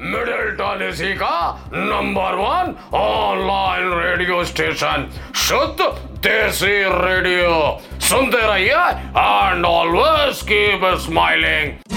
Middle Tennessee का number 1 online radio station शुद्ध देसी रेडियो। सुनते रहिए एंड ऑलवेज कीप स्माइलिंग।